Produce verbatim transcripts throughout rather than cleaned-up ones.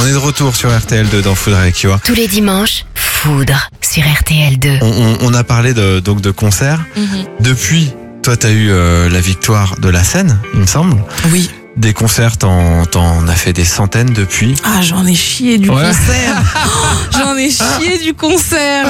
On est de retour sur R T L deux dans Foudre avec Yoa. Tous les dimanches, Foudre sur R T L deux. On, on, on a parlé de, donc de concerts. Mm-hmm. Depuis, toi, t'as eu euh, la victoire de la scène, il me semble. Oui. Des concerts, t'en, t'en as fait des centaines depuis. Ah, j'en ai chié du Ouais. concert. J'en ai chié du concert.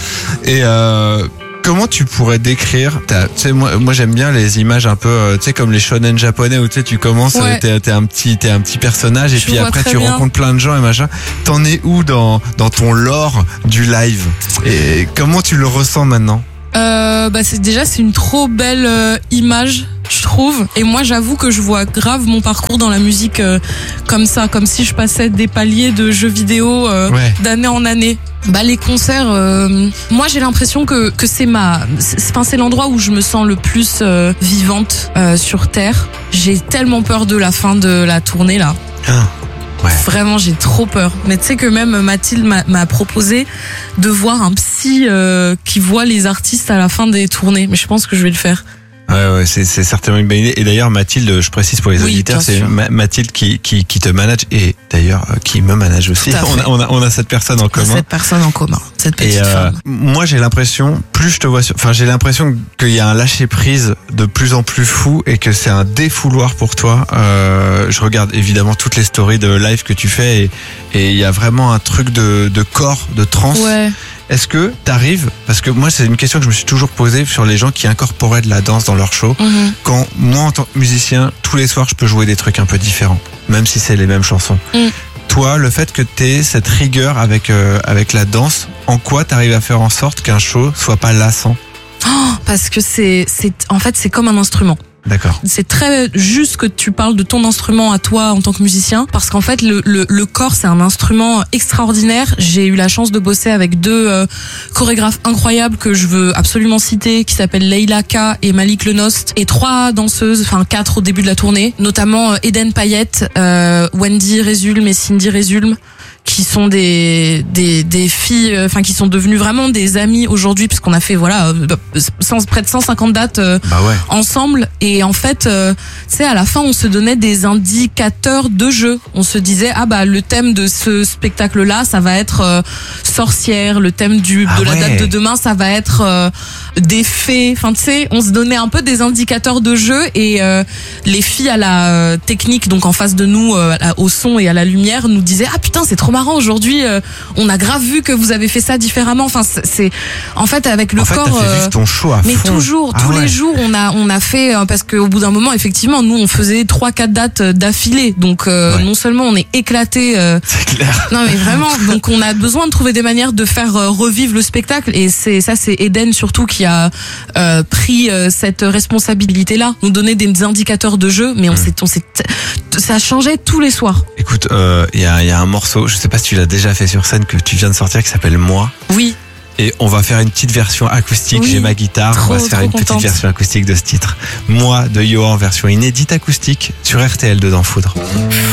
Et euh, comment tu pourrais décrire, tu sais, moi, moi j'aime bien les images un peu, euh, tu sais, comme les shonen japonais où tu sais, tu commences, Ouais. euh, t'es, t'es un petit, t'es un petit personnage et Je puis vois après très tu bien. rencontres plein de gens et machin. T'en es où dans dans ton lore du live et comment tu le ressens maintenant? Euh, bah c'est déjà c'est une trop belle euh, image, je trouve. Et moi, j'avoue que je vois grave mon parcours dans la musique euh, comme ça, comme si je passais des paliers de jeux vidéo euh, Ouais. d'année en année. Bah les concerts, euh, moi j'ai l'impression que que c'est ma, c'est, enfin, c'est l'endroit où je me sens le plus euh, vivante euh, sur terre. J'ai tellement peur de la fin de la tournée là. Ah, ouais. Vraiment, j'ai trop peur. Mais tu sais que même Mathilde m'a, m'a proposé de voir un psy euh, qui voit les artistes à la fin des tournées. Mais je pense que je vais le faire. Ouais, ouais, c'est, c'est certainement une bonne idée. Et d'ailleurs, Mathilde, je précise pour les Oui, auditeurs, bien c'est sûr. Ma- Mathilde qui, qui, qui te manage et d'ailleurs euh, qui me manage aussi. Tout à On fait. a, on a, on a cette personne en commun. Cette personne en commun, cette petite Et euh, femme. moi j'ai l'impression, plus je te vois sur, enfin j'ai l'impression qu'il y a un lâcher prise de plus en plus fou et que c'est un défouloir pour toi. Euh, je regarde évidemment toutes les stories de live que tu fais et et il y a vraiment un truc de, de corps, de trance. Ouais. Est-ce que t'arrives, parce que moi c'est une question que je me suis toujours posée sur les gens qui incorporaient de la danse dans leur show. Mhm. Quand moi en tant que musicien, tous les soirs je peux jouer des trucs un peu différents, même si c'est les mêmes chansons. Mm. Toi, le fait que t'aies cette rigueur avec euh, avec la danse, en quoi t'arrives à faire en sorte qu'un show soit pas lassant? Oh, parce que c'est, c'est, en fait, c'est comme un instrument. D'accord. C'est très juste que tu parles de ton instrument à toi en tant que musicien, parce qu'en fait le, le, le corps c'est un instrument extraordinaire. J'ai eu la chance de bosser avec deux euh, chorégraphes incroyables que je veux absolument citer, qui s'appellent Leila K et Malik Lenost, et trois danseuses, enfin quatre au début de la tournée, notamment euh, Eden Payette, euh, Wendy Résulme et Cindy Résulme, qui sont des des des filles, enfin qui sont devenues vraiment des amies aujourd'hui, puisqu'on a fait voilà euh, cent, près de cent cinquante dates euh, Bah ouais. ensemble. Et en fait, euh, tu sais, à la fin, on se donnait des indicateurs de jeu. On se disait ah bah le thème de ce spectacle-là, ça va être euh, sorcière. Le thème du Ah de la ouais. date de demain, ça va être euh, des fées. Enfin tu sais, on se donnait un peu des indicateurs de jeu et euh, les filles à la euh, technique, donc en face de nous, euh, au son et à la lumière, nous disaient ah putain c'est trop marrant aujourd'hui. Euh, on a grave vu que vous avez fait ça différemment. Enfin c'est, c'est en fait avec le en fait, corps. t'as fait euh, vivre ton show à mais fond. toujours, Ah tous ouais. les jours, on a on a fait euh, parce qu'au bout d'un moment, effectivement, nous on faisait trois quatre dates euh, d'affilée, donc euh, Ouais. non seulement on est éclaté, euh, C'est clair. non mais vraiment, donc on a besoin de trouver des manières de faire euh, revivre le spectacle et c'est ça, c'est Eden surtout qui a euh, pris euh, cette responsabilité-là, nous donner des indicateurs de jeu, mais on s'est, on s'est, ça changeait tous les soirs. Écoute, il euh, y a, y a un morceau, je sais pas si tu l'as déjà fait sur scène, que tu viens de sortir, qui s'appelle Moi. Oui. Et on va faire une petite version acoustique. Oui, J'ai ma guitare. trop, on va se faire trop une petite contente. version acoustique de ce titre. Moi de Yoa en version inédite acoustique sur R T L deux dans Foudre.